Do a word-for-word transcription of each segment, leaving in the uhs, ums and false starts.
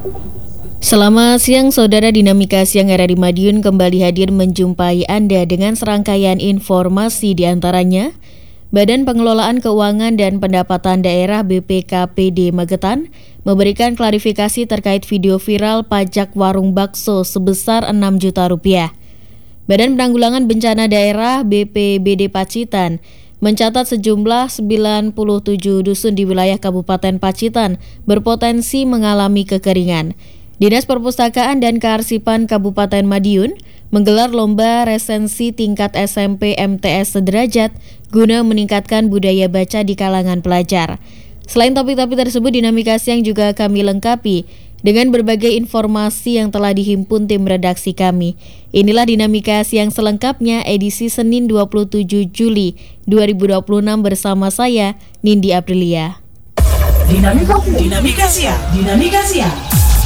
Selamat siang saudara, Dinamika Siang R R I Madiun kembali hadir menjumpai Anda dengan serangkaian informasi di antaranya. Badan Pengelolaan Keuangan dan Pendapatan Daerah B P K P D Magetan memberikan klarifikasi terkait video viral pajak warung bakso sebesar enam juta rupiah. Badan Penanggulangan Bencana Daerah B P B D Pacitan mencatat sejumlah sembilan puluh tujuh dusun di wilayah Kabupaten Pacitan berpotensi mengalami kekeringan. Dinas Perpustakaan dan Kearsipan Kabupaten Madiun menggelar lomba resensi tingkat S M P M T S sederajat guna meningkatkan budaya baca di kalangan pelajar. Selain topik-topik tersebut, Dinamika Siang juga kami lengkapi dengan berbagai informasi yang telah dihimpun tim redaksi kami. Inilah Dinamika Siang selengkapnya edisi Senin dua puluh tujuh Juli dua ribu dua puluh enam bersama saya, Nindi Aprilia. Dinamika, Dinamika Siang, Dinamika Siang.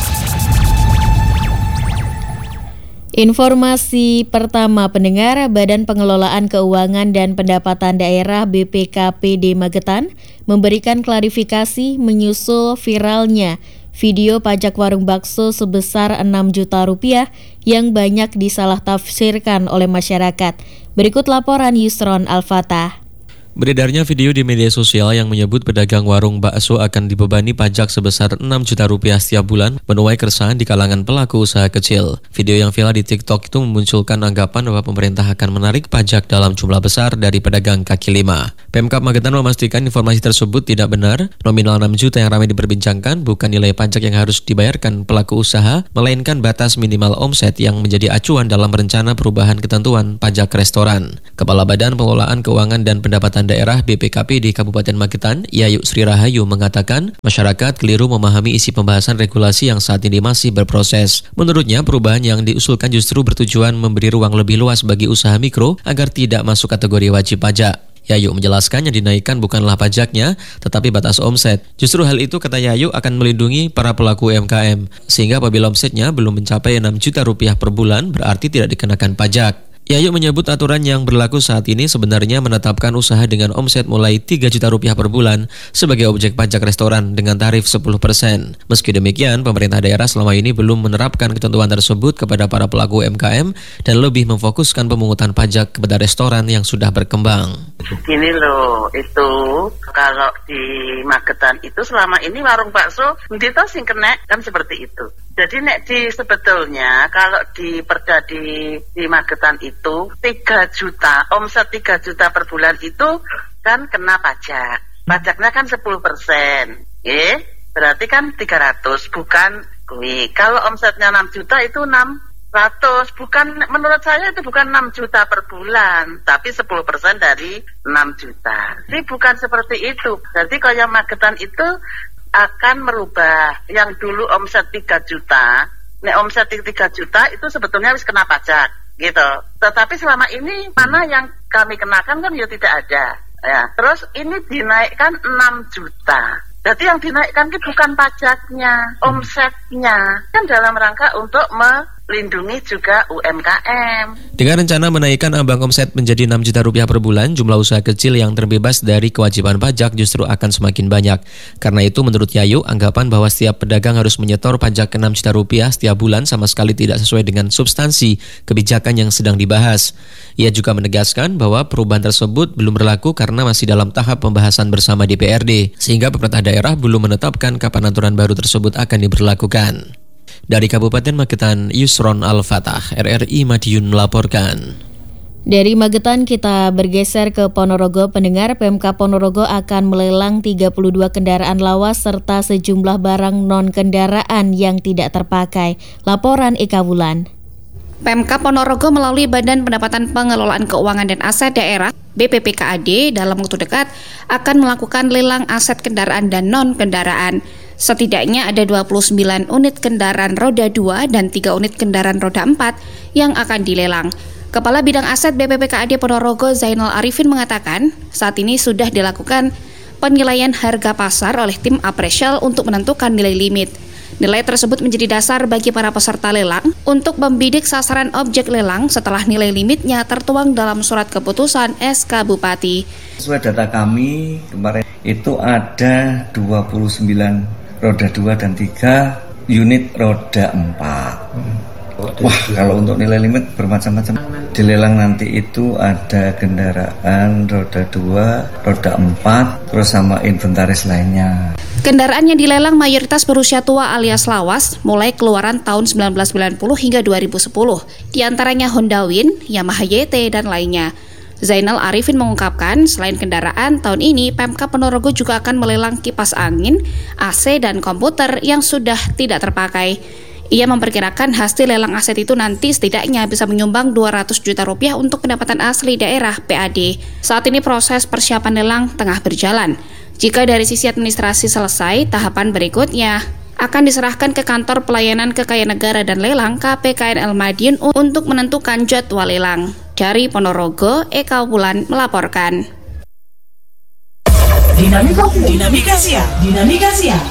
Informasi pertama pendengar, Badan Pengelolaan Keuangan dan Pendapatan Daerah B P K P D Magetan memberikan klarifikasi menyusul viralnya video pajak warung bakso sebesar enam juta rupiah yang banyak disalah tafsirkan oleh masyarakat. Berikut laporan Yusron Al-Fatah. Beredarnya video di media sosial yang menyebut pedagang warung bakso akan dibebani pajak sebesar enam juta rupiah setiap bulan menuai keresahan di kalangan pelaku usaha kecil. Video yang viral di TikTok itu memunculkan anggapan bahwa pemerintah akan menarik pajak dalam jumlah besar dari pedagang kaki lima. Pemkab Magetan memastikan informasi tersebut tidak benar. Nominal enam juta yang ramai diperbincangkan bukan nilai pajak yang harus dibayarkan pelaku usaha, melainkan batas minimal omset yang menjadi acuan dalam rencana perubahan ketentuan pajak restoran. Kepala Badan Pengelolaan Keuangan dan Pendapatan Daerah B P K P di Kabupaten Magetan, Yayu Sri Rahayu mengatakan masyarakat keliru memahami isi pembahasan regulasi yang saat ini masih berproses. Menurutnya, perubahan yang diusulkan justru bertujuan memberi ruang lebih luas bagi usaha mikro agar tidak masuk kategori wajib pajak. Yayu menjelaskan yang dinaikkan bukanlah pajaknya, tetapi batas omset. Justru hal itu, kata Yayu, akan melindungi para pelaku U M K M, sehingga apabila omsetnya belum mencapai enam juta rupiah per bulan, berarti tidak dikenakan pajak. Yayu menyebut aturan yang berlaku saat ini sebenarnya menetapkan usaha dengan omset mulai tiga juta rupiah per bulan sebagai objek pajak restoran dengan tarif sepuluh persen. Meski demikian, pemerintah daerah selama ini belum menerapkan ketentuan tersebut kepada para pelaku U M K M dan lebih memfokuskan pemungutan pajak kepada restoran yang sudah berkembang. Gini loh, itu kalau di Magetan itu selama ini warung bakso ndito sing kena kan seperti itu. Jadi nek di sebetulnya kalau di perda di, di Magetan itu tiga juta, omset tiga juta per bulan itu kan kena pajak. Pajaknya kan sepuluh persen. Eh, berarti kan tiga ratus, bukan kui. Kalau omsetnya enam juta itu enam ratus, bukan, menurut saya itu bukan enam juta per bulan, tapi sepuluh persen dari enam juta. Jadi bukan seperti itu. Jadi kalau yang Magetan itu akan merubah yang dulu omset tiga juta, nek omset tiga juta itu sebetulnya harus kena pajak gitu. Tetapi selama ini mana yang kami kenakan kan ya tidak ada. Ya, terus ini dinaikkan enam juta. Jadi yang dinaikkan itu bukan pajaknya, omsetnya. Kan dalam rangka untuk melindungi juga U M K M. Dengan rencana menaikkan ambang omset menjadi enam juta rupiah per bulan, jumlah usaha kecil yang terbebas dari kewajiban pajak justru akan semakin banyak. Karena itu menurut Yayu, anggapan bahwa setiap pedagang harus menyetor pajak enam juta rupiah setiap bulan sama sekali tidak sesuai dengan substansi kebijakan yang sedang dibahas. Ia juga menegaskan bahwa perubahan tersebut belum berlaku karena masih dalam tahap pembahasan bersama D P R D, sehingga pemerintah daerah belum menetapkan kapan aturan baru tersebut akan diberlakukan. Dari Kabupaten Magetan, Yusron Al-Fatah, R R I Madiun melaporkan. Dari Magetan kita bergeser ke Ponorogo. Pendengar, Pemkab Ponorogo akan melelang tiga puluh dua kendaraan lawas serta sejumlah barang non-kendaraan yang tidak terpakai. Laporan Eka Wulan. Pemkab Ponorogo melalui Badan Pendapatan Pengelolaan Keuangan dan Aset Daerah B P P K A D dalam waktu dekat akan melakukan lelang aset kendaraan dan non-kendaraan. Setidaknya ada dua puluh sembilan unit kendaraan roda dua dan tiga unit kendaraan roda empat yang akan dilelang. Kepala Bidang Aset B P P K A D Ponorogo Zainal Arifin mengatakan, saat ini sudah dilakukan penilaian harga pasar oleh tim appraisal untuk menentukan nilai limit. Nilai tersebut menjadi dasar bagi para peserta lelang untuk membidik sasaran objek lelang setelah nilai limitnya tertuang dalam surat keputusan S K Bupati. Sesuai data kami, kemarin itu ada dua puluh sembilan roda dua dan tiga unit roda empat. Hmm. Wah, kalau untuk nilai limit bermacam-macam. Di lelang nanti itu ada kendaraan roda dua, roda empat, terus sama inventaris lainnya. Kendaraan yang dilelang mayoritas berusia tua alias lawas, mulai keluaran tahun sembilan belas sembilan puluh hingga dua ribu sepuluh. Di antaranya Honda Win, Yamaha Y T, dan lainnya. Zainal Arifin mengungkapkan, selain kendaraan, tahun ini Pemkab Ponorogo juga akan melelang kipas angin, A C, dan komputer yang sudah tidak terpakai. Ia memperkirakan hasil lelang aset itu nanti setidaknya bisa menyumbang dua ratus juta rupiah untuk pendapatan asli daerah P A D. Saat ini proses persiapan lelang tengah berjalan. Jika dari sisi administrasi selesai, tahapan berikutnya akan diserahkan ke Kantor Pelayanan Kekayaan Negara dan Lelang K P K N L Madiun untuk menentukan jadwal lelang. Dari Ponorogo, Eka Wulan melaporkan. Dinamika, dinamika siang, dinamika siang.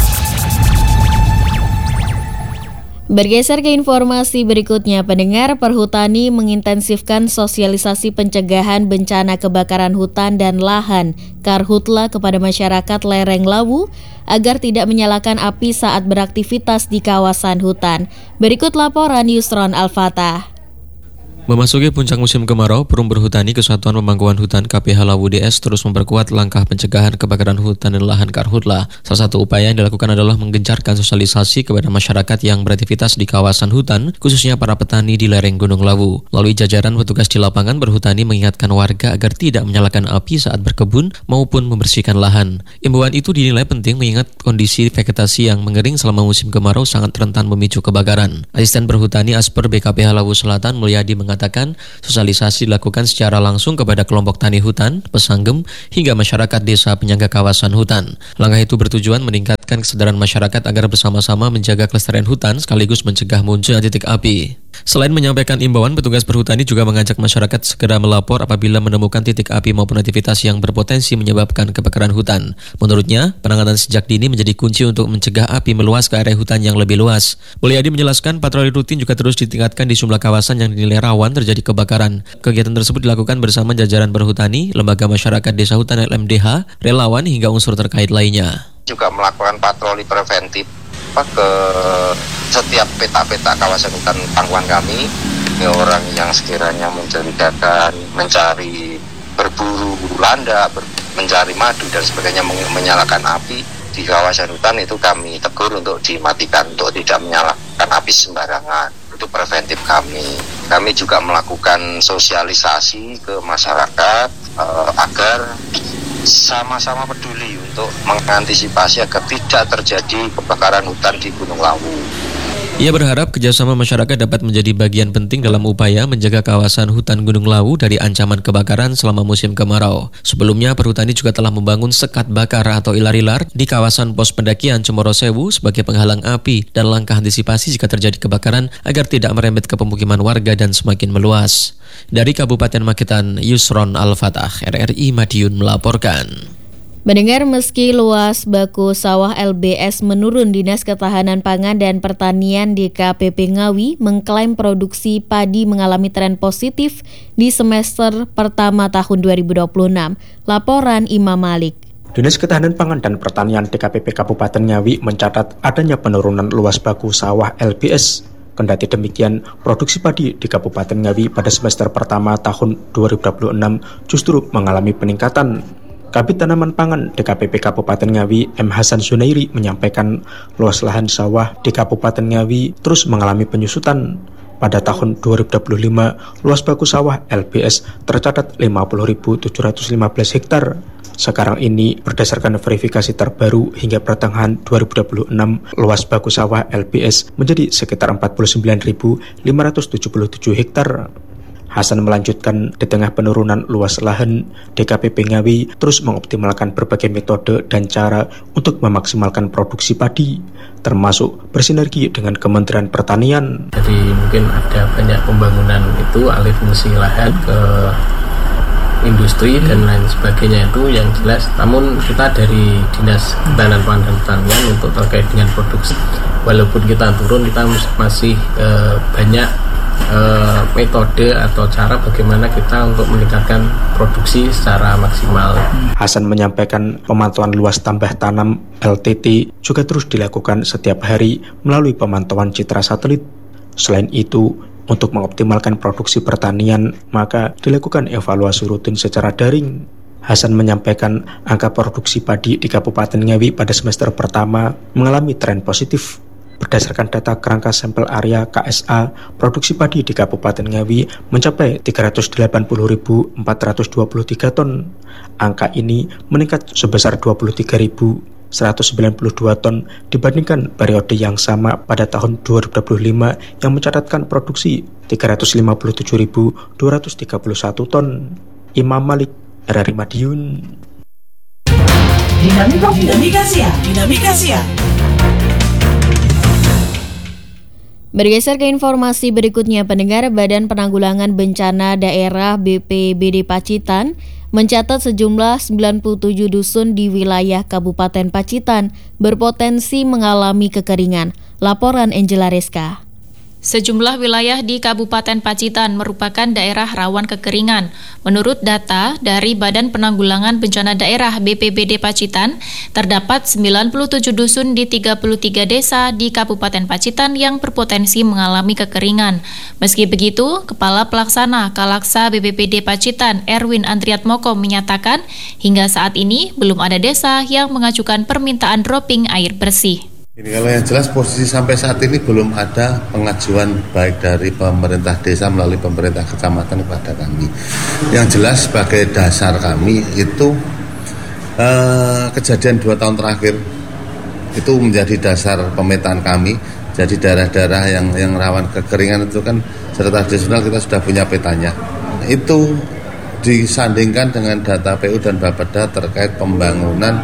Bergeser ke informasi berikutnya, pendengar, Perhutani mengintensifkan sosialisasi pencegahan bencana kebakaran hutan dan lahan Karhutla kepada masyarakat lereng Lawu agar tidak menyalakan api saat beraktivitas di kawasan hutan. Berikut laporan Yusron Al-Fatah. Memasuki puncak musim kemarau, Perum Perhutani Kesatuan Pemangkuan Hutan K P H Lawu D S terus memperkuat langkah pencegahan kebakaran hutan dan lahan Karhutla. Salah satu upaya yang dilakukan adalah menggencarkan sosialisasi kepada masyarakat yang beraktivitas di kawasan hutan, khususnya para petani di lereng Gunung Lawu. Melalui jajaran petugas di lapangan, Perhutani mengingatkan warga agar tidak menyalakan api saat berkebun maupun membersihkan lahan. Imbauan itu dinilai penting mengingat kondisi vegetasi yang mengering selama musim kemarau sangat rentan memicu kebakaran. Asisten Perhutani Asper B K P H Lawu Selatan Mulyadi mengatakan mengatakan sosialisasi dilakukan secara langsung kepada kelompok tani hutan, pesanggem, hingga masyarakat desa penyangga kawasan hutan. Langkah itu bertujuan meningkatkan kesadaran masyarakat agar bersama-sama menjaga kelestarian hutan sekaligus mencegah munculnya titik api. Selain menyampaikan imbauan, petugas Perhutani juga mengajak masyarakat segera melapor apabila menemukan titik api maupun aktivitas yang berpotensi menyebabkan kebakaran hutan. Menurutnya, penanganan sejak dini menjadi kunci untuk mencegah api meluas ke area hutan yang lebih luas. Mulyadi menjelaskan patroli rutin juga terus ditingkatkan di sejumlah kawasan yang dinilai rawan terjadi kebakaran. Kegiatan tersebut dilakukan bersama jajaran Perhutani, lembaga masyarakat desa hutan L M D H, relawan hingga unsur terkait lainnya. Juga melakukan patroli preventif ke setiap peta-peta kawasan hutan pangkuan kami. Ini orang yang sekiranya mencurigakan, mencari berburu landa, ber, mencari madu dan sebagainya, menyalakan api di kawasan hutan, itu kami tegur untuk dimatikan, untuk tidak menyalakan api sembarangan. Itu preventif kami. Kami juga melakukan sosialisasi ke masyarakat eh, agar sama-sama peduli untuk mengantisipasi agar tidak terjadi kebakaran hutan di Gunung Lawu. Ia berharap kerjasama masyarakat dapat menjadi bagian penting dalam upaya menjaga kawasan hutan Gunung Lawu dari ancaman kebakaran selama musim kemarau. Sebelumnya, Perhutani juga telah membangun sekat bakar atau ilar-ilar di kawasan pos pendakian Cemoro Sewu sebagai penghalang api dan langkah antisipasi jika terjadi kebakaran agar tidak merembet ke pemukiman warga dan semakin meluas. Dari Kabupaten Magetan, Yusron Al-Fatah, R R I Madiun melaporkan. Mendengar meski luas baku sawah L B S menurun, Dinas Ketahanan Pangan dan Pertanian D K P P Ngawi mengklaim produksi padi mengalami tren positif di semester pertama tahun dua ribu dua puluh enam. Laporan Imam Malik. Dinas Ketahanan Pangan dan Pertanian D K P P Kabupaten Ngawi mencatat adanya penurunan luas baku sawah L B S. Kendati demikian, produksi padi di Kabupaten Ngawi pada semester pertama tahun dua ribu dua puluh enam justru mengalami peningkatan. Kabid Tanaman Pangan D K P P Kabupaten Ngawi M. Hasan Zunairi menyampaikan luas lahan sawah di Kabupaten Ngawi terus mengalami penyusutan. Pada tahun dua ribu dua puluh lima, luas baku sawah L B S tercatat lima puluh ribu tujuh ratus lima belas hektar. Sekarang ini, berdasarkan verifikasi terbaru hingga pertengahan dua ribu dua puluh enam, luas baku sawah L B S menjadi sekitar empat puluh sembilan ribu lima ratus tujuh puluh tujuh hektar. Hasan melanjutkan, di tengah penurunan luas lahan, D K P P Ngawi terus mengoptimalkan berbagai metode dan cara untuk memaksimalkan produksi padi, termasuk bersinergi dengan Kementerian Pertanian. Jadi mungkin ada banyak pembangunan itu alih fungsi lahan ke industri dan lain sebagainya itu yang jelas. Namun kita dari Dinas Ketahanan Pangan dan Pertanian untuk terkait dengan produksi, walaupun kita turun, kita masih eh, banyak eh, metode atau cara bagaimana kita untuk meningkatkan produksi secara maksimal. Hasan menyampaikan pemantauan luas tambah tanam L T T juga terus dilakukan setiap hari melalui pemantauan citra satelit. Selain itu, untuk mengoptimalkan produksi pertanian, maka dilakukan evaluasi rutin secara daring. Hasan menyampaikan angka produksi padi di Kabupaten Ngawi pada semester pertama mengalami tren positif. Berdasarkan data kerangka sampel area K S A, produksi padi di Kabupaten Ngawi mencapai tiga ratus delapan puluh ribu empat ratus dua puluh tiga ton. Angka ini meningkat sebesar dua puluh tiga ribu seratus sembilan puluh dua ton dibandingkan periode yang sama pada tahun dua ribu dua puluh lima yang mencatatkan produksi tiga ratus lima puluh tujuh ribu dua ratus tiga puluh satu ton. Imam Malik, R R I Madiun. Dinamika, dinamika siang, dinamika siang. Bergeser ke informasi berikutnya, pendengar, Badan Penanggulangan Bencana Daerah B P B D Pacitan mencatat sejumlah sembilan puluh tujuh dusun di wilayah Kabupaten Pacitan berpotensi mengalami kekeringan. Laporan Angela Reska. Sejumlah wilayah di Kabupaten Pacitan merupakan daerah rawan kekeringan. Menurut data dari Badan Penanggulangan Bencana Daerah B P B D Pacitan, terdapat sembilan puluh tujuh dusun di tiga puluh tiga desa di Kabupaten Pacitan yang berpotensi mengalami kekeringan. Meski begitu, Kepala Pelaksana Kalaksa B P B D Pacitan, Erwin Andriatmoko, menyatakan hingga saat ini belum ada desa yang mengajukan permintaan dropping air bersih. Ini kalau yang jelas posisi sampai saat ini belum ada pengajuan baik dari pemerintah desa melalui pemerintah kecamatan kepada kami. Yang jelas sebagai dasar kami itu eh, kejadian dua tahun terakhir itu menjadi dasar pemetaan kami. Jadi daerah-daerah yang yang rawan kekeringan itu kan secara tradisional kita sudah punya petanya. Itu disandingkan dengan data P U dan Bapeda terkait pembangunan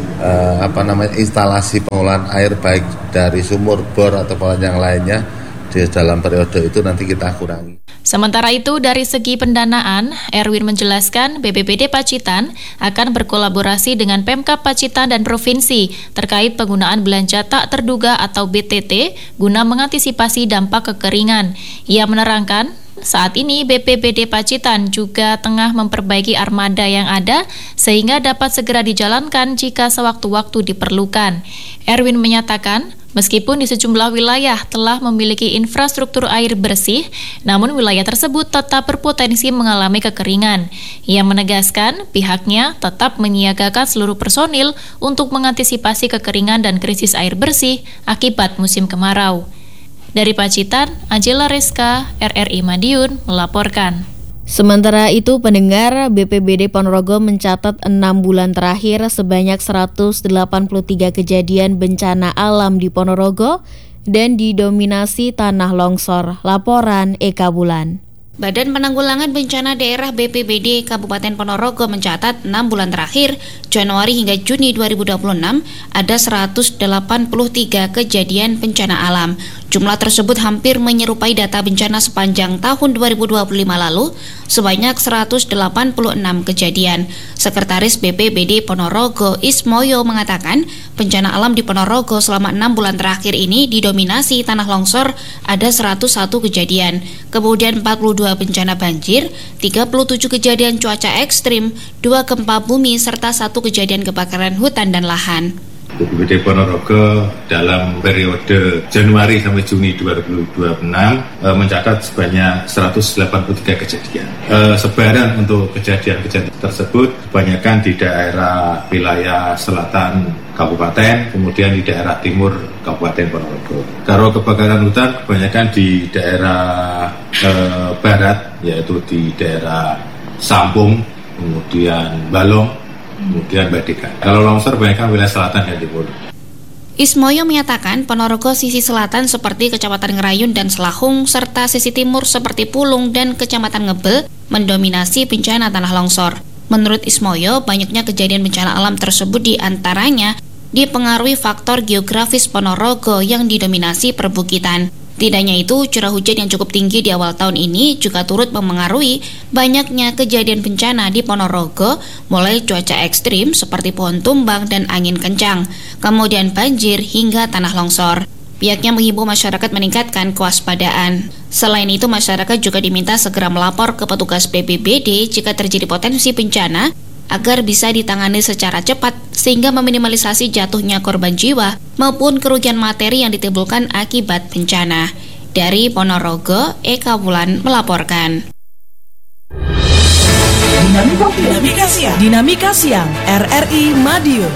Uh, apa namanya instalasi pengolahan air baik dari sumur, bor atau pengolahan yang lainnya di dalam periode itu nanti kita kurangi. Sementara itu, dari segi pendanaan, Erwin menjelaskan B P B D Pacitan akan berkolaborasi dengan Pemkab Pacitan dan Provinsi terkait penggunaan belanja tak terduga atau B T T guna mengantisipasi dampak kekeringan. Ia menerangkan, saat ini B P B D Pacitan juga tengah memperbaiki armada yang ada sehingga dapat segera dijalankan jika sewaktu-waktu diperlukan. Erwin menyatakan, meskipun di sejumlah wilayah telah memiliki infrastruktur air bersih, namun wilayah tersebut tetap berpotensi mengalami kekeringan. Ia menegaskan pihaknya tetap menyiagakan seluruh personil untuk mengantisipasi kekeringan dan krisis air bersih akibat musim kemarau. Dari Pacitan, Angela Reska, R R I Madiun, melaporkan. Sementara itu, pendengar, B P B D Ponorogo mencatat enam bulan terakhir sebanyak seratus delapan puluh tiga kejadian bencana alam di Ponorogo dan didominasi tanah longsor. Laporan Eka Bulan. Badan Penanggulangan Bencana Daerah B P B D Kabupaten Ponorogo mencatat enam bulan terakhir, Januari hingga Juni dua ribu dua puluh enam, ada seratus delapan puluh tiga kejadian bencana alam. Jumlah tersebut hampir menyerupai data bencana sepanjang tahun dua ribu dua puluh lima lalu, sebanyak seratus delapan puluh enam kejadian. Sekretaris B P B D Ponorogo, Ismoyo, mengatakan bencana alam di Ponorogo selama enam bulan terakhir ini didominasi tanah longsor, ada seratus satu kejadian. Kemudian empat puluh dua bencana banjir, tiga puluh tujuh kejadian cuaca ekstrim, dua gempa bumi, serta satu kejadian kebakaran hutan dan lahan. B P B D Ponorogo dalam periode Januari sampai Juni dua ribu dua puluh enam e, mencatat sebanyak seratus delapan puluh tiga kejadian. E, sebaran untuk kejadian-kejadian tersebut kebanyakan di daerah wilayah selatan kabupaten, kemudian di daerah timur Kabupaten Ponorogo. Kalau kebakaran hutan kebanyakan di daerah e, barat, yaitu di daerah Sampung, kemudian Balong, kemudian Badeka. Kalau longsor kebanyakan wilayah selatan dan timur. Ismoyo menyatakan Ponorogo sisi selatan seperti Kecamatan Ngerayun dan Selahung, serta sisi timur seperti Pulung dan Kecamatan Ngebel mendominasi bencana tanah longsor. Menurut Ismoyo, banyaknya kejadian bencana alam tersebut diantaranya dipengaruhi faktor geografis Ponorogo yang didominasi perbukitan. Tidak hanya itu, curah hujan yang cukup tinggi di awal tahun ini juga turut memengaruhi banyaknya kejadian bencana di Ponorogo, mulai cuaca ekstrim seperti pohon tumbang dan angin kencang, kemudian banjir hingga tanah longsor. Pihaknya menghimbau masyarakat meningkatkan kewaspadaan. Selain itu, masyarakat juga diminta segera melapor ke petugas B P B D jika terjadi potensi bencana agar bisa ditangani secara cepat sehingga meminimalisasi jatuhnya korban jiwa maupun kerugian materi yang ditimbulkan akibat bencana. Dari Ponorogo, Eka Wulan melaporkan. Dinamika, Dinamika Siang, Dinamika Siang, R R I Madiun.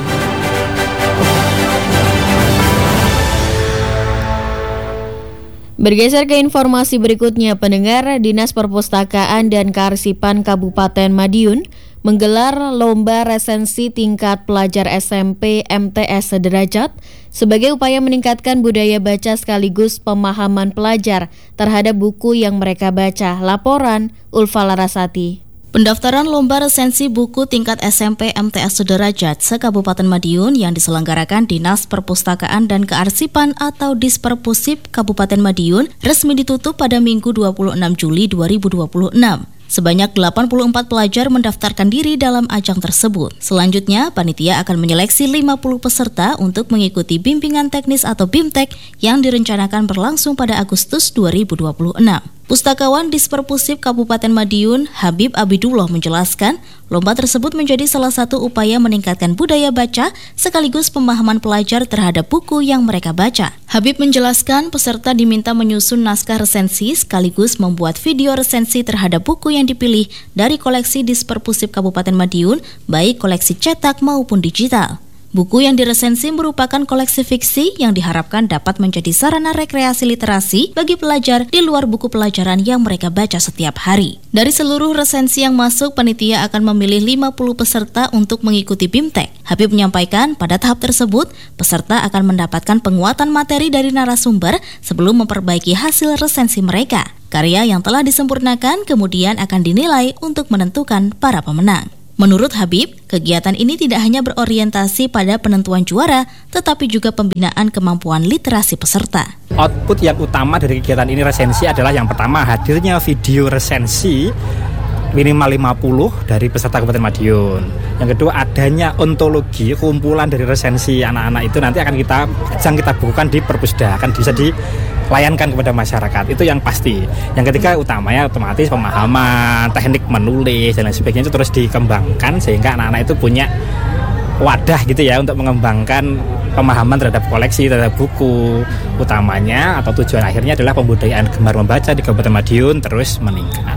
Bergeser ke informasi berikutnya, pendengar, Dinas Perpustakaan dan Kearsipan Kabupaten Madiun menggelar lomba resensi tingkat pelajar S M P M T S sederajat sebagai upaya meningkatkan budaya baca sekaligus pemahaman pelajar terhadap buku yang mereka baca. Laporan Ulfa Larasati. Pendaftaran lomba resensi buku tingkat S M P M T S sederajat se-Kabupaten Madiun yang diselenggarakan Dinas Perpustakaan dan Kearsipan atau Disperpusip Kabupaten Madiun resmi ditutup pada Minggu dua puluh enam Juli dua ribu dua puluh enam. Sebanyak delapan puluh empat pelajar mendaftarkan diri dalam ajang tersebut. Selanjutnya, panitia akan menyeleksi lima puluh peserta untuk mengikuti bimbingan teknis atau BIMTEK yang direncanakan berlangsung pada Agustus dua ribu dua puluh enam. Pustakawan Disperpusip Kabupaten Madiun, Habib Abidullah menjelaskan, lomba tersebut menjadi salah satu upaya meningkatkan budaya baca sekaligus pemahaman pelajar terhadap buku yang mereka baca. Habib menjelaskan, peserta diminta menyusun naskah resensi sekaligus membuat video resensi terhadap buku yang dipilih dari koleksi Disperpusip Kabupaten Madiun, baik koleksi cetak maupun digital. Buku yang diresensi merupakan koleksi fiksi yang diharapkan dapat menjadi sarana rekreasi literasi bagi pelajar di luar buku pelajaran yang mereka baca setiap hari. Dari seluruh resensi yang masuk, panitia akan memilih lima puluh peserta untuk mengikuti BIMTEK. Habib menyampaikan pada tahap tersebut, peserta akan mendapatkan penguatan materi dari narasumber sebelum memperbaiki hasil resensi mereka. Karya yang telah disempurnakan kemudian akan dinilai untuk menentukan para pemenang. Menurut Habib, kegiatan ini tidak hanya berorientasi pada penentuan juara, tetapi juga pembinaan kemampuan literasi peserta. Output yang utama dari kegiatan ini resensi adalah yang pertama, hadirnya video resensi minimal lima puluh dari peserta Kabupaten Madiun. Yang kedua, adanya ontologi, kumpulan dari resensi anak-anak itu nanti akan kita sedang kita bukukan di Perpusda, akan bisa dilayankan kepada masyarakat. Itu yang pasti. Yang ketiga, utamanya otomatis pemahaman, teknik menulis dan lain sebagainya itu terus dikembangkan sehingga anak-anak itu punya wadah gitu ya untuk mengembangkan pemahaman terhadap koleksi, terhadap buku. Utamanya atau tujuan akhirnya adalah pembudayaan gemar membaca di Kabupaten Madiun terus meningkat.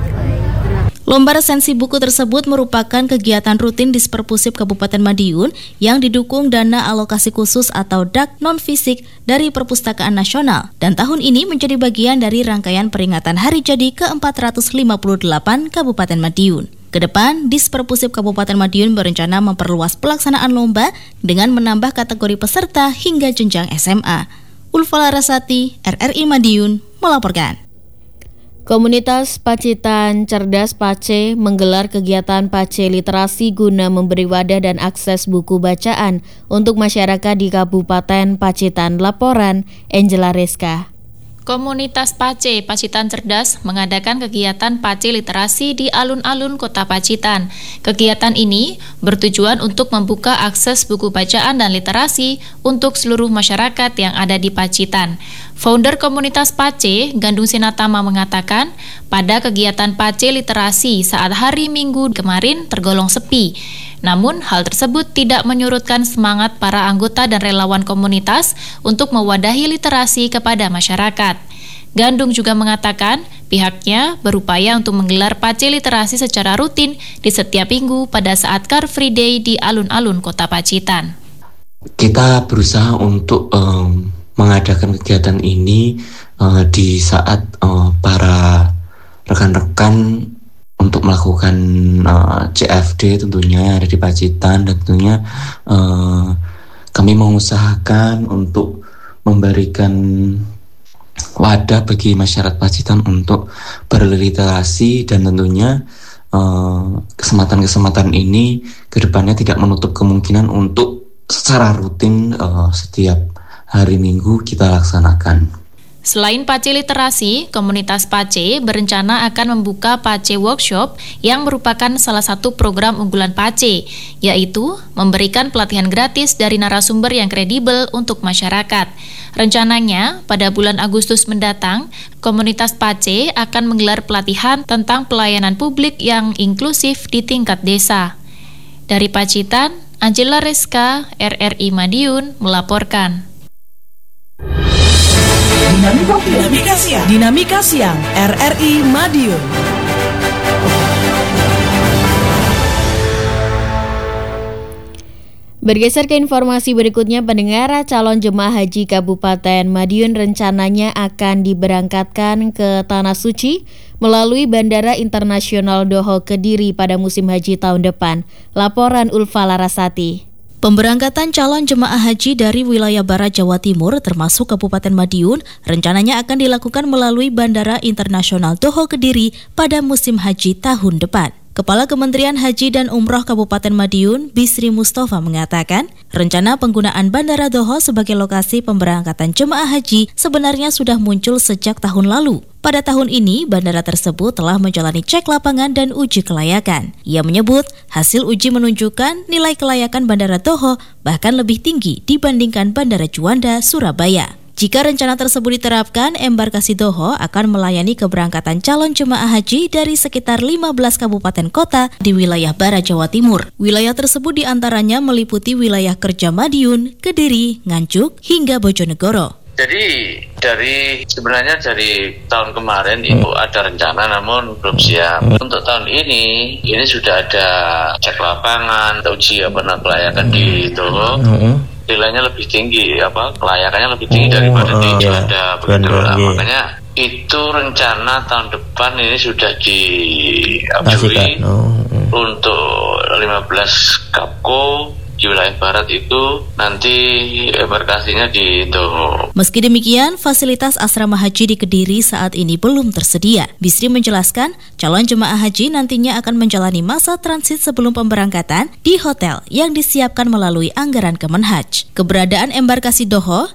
Lomba resensi buku tersebut merupakan kegiatan rutin Disperpusip Kabupaten Madiun yang didukung dana alokasi khusus atau D A K non-fisik dari Perpustakaan Nasional dan tahun ini menjadi bagian dari rangkaian peringatan Hari Jadi ke empat ratus lima puluh delapan Kabupaten Madiun. Kedepan, Disperpusip Kabupaten Madiun berencana memperluas pelaksanaan lomba dengan menambah kategori peserta hingga jenjang S M A. Ulfa Larasati, R R I Madiun, melaporkan. Komunitas Pacitan Cerdas Pace menggelar kegiatan Pace Literasi guna memberi wadah dan akses buku bacaan untuk masyarakat di Kabupaten Pacitan. Laporan Angela Reska. Komunitas Pace Pacitan Cerdas mengadakan kegiatan Pace Literasi di alun-alun Kota Pacitan. Kegiatan ini bertujuan untuk membuka akses buku bacaan dan literasi untuk seluruh masyarakat yang ada di Pacitan. Founder komunitas Pace, Gandung Sinatama mengatakan, pada kegiatan Pace Literasi saat hari Minggu kemarin tergolong sepi. Namun, hal tersebut tidak menyurutkan semangat para anggota dan relawan komunitas untuk mewadahi literasi kepada masyarakat. Gandung juga mengatakan, pihaknya berupaya untuk menggelar Pace Literasi secara rutin di setiap minggu pada saat Car Free Day di alun-alun Kota Pacitan. Kita berusaha untuk um, mengadakan kegiatan ini uh, di saat uh, para rekan-rekan untuk melakukan uh, C F D tentunya ada di Pacitan, dan tentunya uh, kami mengusahakan untuk memberikan wadah bagi masyarakat Pacitan untuk berliterasi, dan tentunya uh, kesempatan-kesempatan ini kedepannya tidak menutup kemungkinan untuk secara rutin uh, setiap hari Minggu kita laksanakan. Selain Pace Literasi, komunitas Pace berencana akan membuka Pace Workshop yang merupakan salah satu program unggulan Pace, yaitu memberikan pelatihan gratis dari narasumber yang kredibel untuk masyarakat. Rencananya, pada bulan Agustus mendatang, komunitas Pace akan menggelar pelatihan tentang pelayanan publik yang inklusif di tingkat desa. Dari Pacitan, Angela Reska, R R I Madiun, melaporkan. Dinamika, Dinamika Siang, Dinamika Siang, R R I Madiun. Bergeser ke informasi berikutnya, pendengar, calon jemaah haji Kabupaten Madiun rencananya akan diberangkatkan ke Tanah Suci melalui Bandara Internasional Doho Kediri pada musim haji tahun depan. Laporan Ulfa Larasati. Pemberangkatan calon jemaah haji dari wilayah Barat Jawa Timur termasuk Kabupaten Madiun rencananya akan dilakukan melalui Bandara Internasional Doho Kediri pada musim haji tahun depan. Kepala Kementerian Haji dan Umroh Kabupaten Madiun, Bisri Mustafa mengatakan, rencana penggunaan Bandara Doho sebagai lokasi pemberangkatan jemaah haji sebenarnya sudah muncul sejak tahun lalu. Pada tahun ini, bandara tersebut telah menjalani cek lapangan dan uji kelayakan. Ia menyebut, hasil uji menunjukkan nilai kelayakan Bandara Doho bahkan lebih tinggi dibandingkan Bandara Juanda, Surabaya. Jika rencana tersebut diterapkan, embarkasi Doho akan melayani keberangkatan calon jemaah haji dari sekitar lima belas kabupaten kota di wilayah Barat Jawa Timur. Wilayah tersebut diantaranya meliputi wilayah kerja Madiun, Kediri, Nganjuk, hingga Bojonegoro. Jadi dari sebenarnya dari tahun kemarin hmm. itu ada rencana namun belum siap. Hmm. Untuk tahun ini ini sudah ada cek lapangan, uji apa nah, kelayakan hmm. di Doho. Hmm. Nilainya lebih tinggi, apa kelayakannya lebih tinggi oh, daripada uh, di Juanda, begitu lah. Makanya itu rencana tahun depan ini sudah diajuri oh, uh. untuk lima belas Kapko di wilayah barat itu nanti embarkasinya di Doho. Meski demikian, fasilitas asrama haji di Kediri saat ini belum tersedia. Bisri menjelaskan, calon jemaah haji nantinya akan menjalani masa transit sebelum pemberangkatan di hotel yang disiapkan melalui anggaran Kemenhaj. Keberadaan embarkasi Doho